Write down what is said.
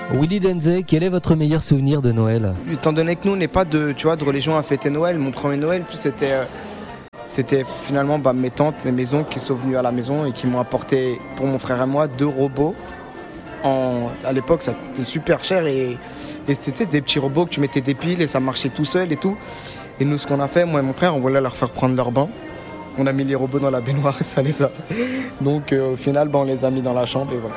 Willy Denze, quel est votre meilleur souvenir de Noël ? Étant donné que nous, on n'est pas de religion à fêter Noël, mon premier Noël, plus c'était finalement mes tantes et mes oncles qui sont venus à la maison et qui m'ont apporté, pour mon frère et moi, 2 robots. À l'époque, ça coûtait super cher et c'était des petits robots que tu mettais des piles et ça marchait tout seul et tout. Et nous, ce qu'on a fait, moi et mon frère, on voulait leur faire prendre leur bain. On a mis les robots dans la baignoire et ça les a. Donc au final, on les a mis dans la chambre et voilà.